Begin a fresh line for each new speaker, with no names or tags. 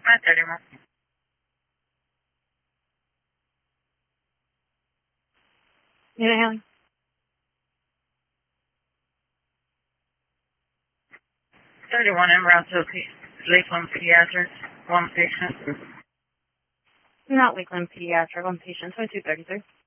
531.
Unit Haley.
31 en route to Lakeland Pediatrics. One patient.
Not Lakeland Pediatric, one patient, 2233.